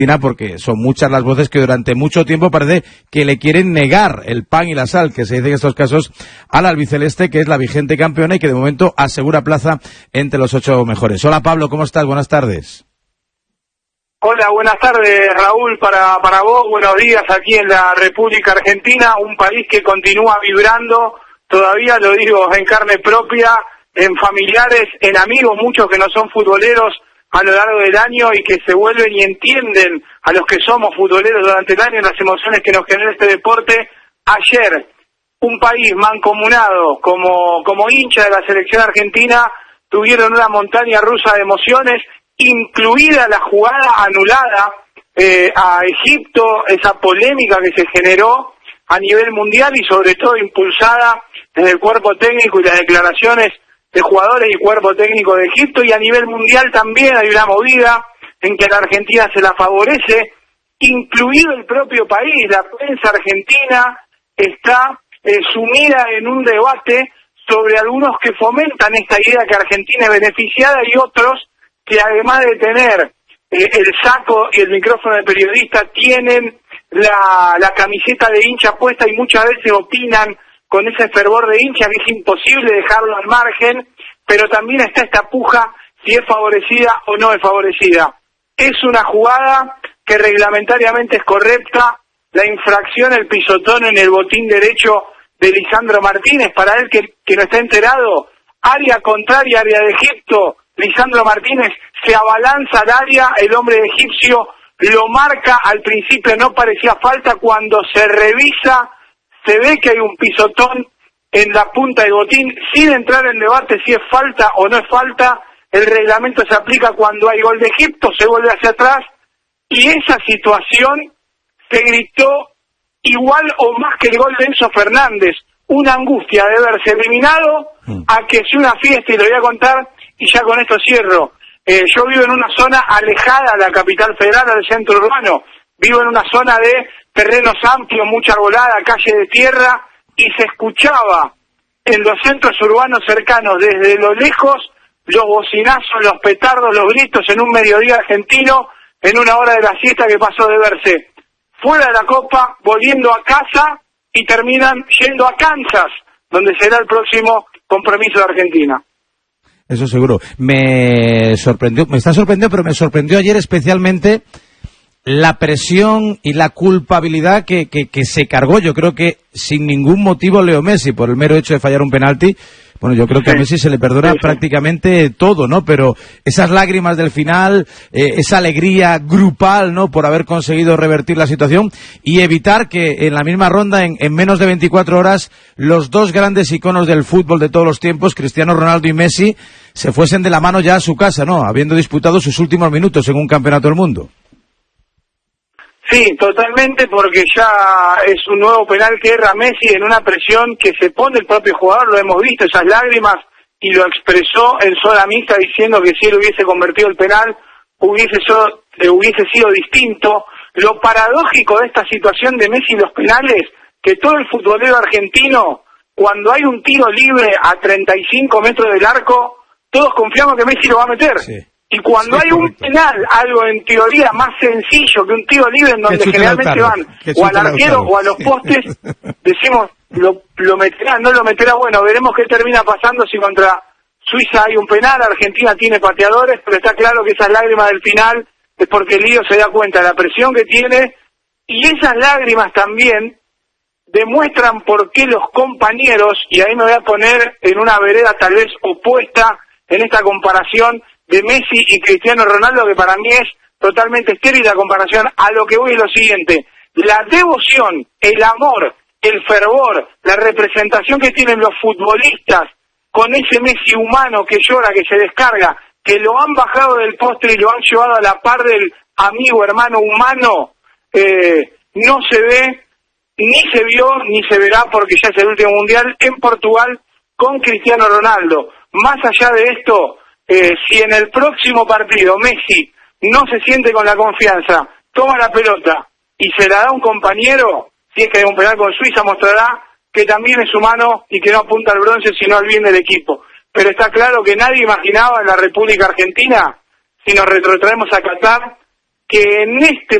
porque son muchas las voces que durante mucho tiempo parece que le quieren negar el pan y la sal, que se dice en estos casos, al albiceleste, que es la vigente campeona y que de momento asegura plaza entre los 8 mejores. Hola Pablo, ¿cómo estás? Buenas tardes. Hola, buenas tardes Raúl, para vos, buenos días aquí en la República Argentina, un país que continúa vibrando, todavía lo digo en carne propia, en familiares, en amigos, muchos que no son futboleros a lo largo del año y que se vuelven y entienden a los que somos futboleros durante el año las emociones que nos genera este deporte. Ayer, un país mancomunado como hincha de la selección argentina tuvieron una montaña rusa de emociones, incluida la jugada anulada a Egipto, esa polémica que se generó a nivel mundial y sobre todo impulsada desde el cuerpo técnico y las declaraciones de jugadores y cuerpo técnico de Egipto, y a nivel mundial también hay una movida en que a la Argentina se la favorece, incluido el propio país. La prensa argentina está sumida en un debate sobre algunos que fomentan esta idea que Argentina es beneficiada y otros que además de tener el saco y el micrófono de periodista tienen la camiseta de hincha puesta y muchas veces opinan con ese fervor de hincha que es imposible dejarlo al margen, pero también está esta puja si es favorecida o no es favorecida. Es una jugada que reglamentariamente es correcta, la infracción, el pisotón en el botín derecho de Lisandro Martínez, para él que no está enterado, área contraria, área de Egipto, Lisandro Martínez se abalanza al área, el hombre egipcio lo marca, al principio no parecía falta, cuando se revisa se ve que hay un pisotón en la punta del botín, sin entrar en debate si es falta o no es falta. El reglamento se aplica cuando hay gol de Egipto, se vuelve hacia atrás, y esa situación se gritó igual o más que el gol de Enzo Fernández, una angustia de verse eliminado a que sea una fiesta, y lo voy a contar, y ya con esto cierro. Yo vivo en una zona alejada de la capital federal, del centro urbano, vivo en una zona de terrenos amplios, mucha arbolada, calle de tierra, y se escuchaba en los centros urbanos cercanos, desde lo lejos, los bocinazos, los petardos, los gritos en un mediodía argentino, en una hora de la siesta que pasó de verse fuera de la Copa, volviendo a casa, y terminan yendo a Kansas, donde será el próximo compromiso de Argentina. Eso seguro. Me está sorprendiendo, pero me sorprendió ayer especialmente la presión y la culpabilidad que se cargó, yo creo que sin ningún motivo, Leo Messi, por el mero hecho de fallar un penalti. Bueno, yo creo que a Messi se le perdona prácticamente todo, ¿no? Pero esas lágrimas del final, esa alegría grupal, ¿no? Por haber conseguido revertir la situación y evitar que en la misma ronda, en menos de 24 horas, los dos grandes iconos del fútbol de todos los tiempos, Cristiano Ronaldo y Messi, se fuesen de la mano ya a su casa, ¿no? Habiendo disputado sus últimos minutos en un campeonato del mundo. Sí, totalmente, porque ya es un nuevo penal que erra Messi en una presión que se pone el propio jugador, lo hemos visto, esas lágrimas, y lo expresó en zona mixta diciendo que si él hubiese convertido el penal hubiese sido distinto. Lo paradójico de esta situación de Messi y los penales, que todo el futbolero argentino, cuando hay un tiro libre a 35 metros del arco, todos confiamos que Messi lo va a meter. Sí. Y cuando hay un penal, algo en teoría más sencillo que un tiro libre, en donde generalmente van o al arquero o a los postes, decimos, lo meterá, no lo meterá. Bueno, veremos qué termina pasando si contra Suiza hay un penal. Argentina tiene pateadores, pero está claro que esas lágrimas del final es porque el lío se da cuenta de la presión que tiene, y esas lágrimas también demuestran por qué los compañeros, y ahí me voy a poner en una vereda tal vez opuesta en esta comparación de Messi y Cristiano Ronaldo, que para mí es totalmente estéril la comparación. A lo que voy es lo siguiente: la devoción, el amor, el fervor, la representación que tienen los futbolistas con ese Messi humano que llora, que se descarga, que lo han bajado del postre y lo han llevado a la par del amigo, hermano humano, no se ve, ni se vio, ni se verá, porque ya es el último mundial en Portugal con Cristiano Ronaldo. Más allá de esto, si en el próximo partido Messi no se siente con la confianza, toma la pelota y se la da a un compañero, si es que hay un penal con Suiza, mostrará que también es humano y que no apunta al bronce sino al bien del equipo. Pero está claro que nadie imaginaba en la República Argentina, si nos retrotraemos a Qatar, que en este